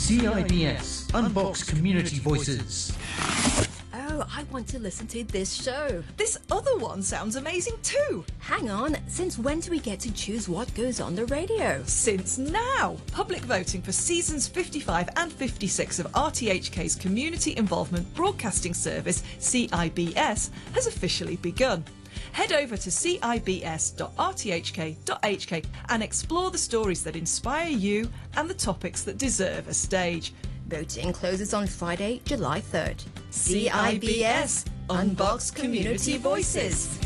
CIBS Unbox Community Voices. Oh, I want to listen to this show. This other one sounds amazing too. Hang on, since when do we get to choose what goes on the radio? Since now. Public voting for seasons 55 and 56 of RTHK's Community Involvement Broadcasting Service, CIBS, has officially begun. Head over to cibs.rthk.hk and explore the stories that inspire you and the topics that deserve a stage. Voting closes on Friday, July 3rd. CIBS Unbox Community Voices.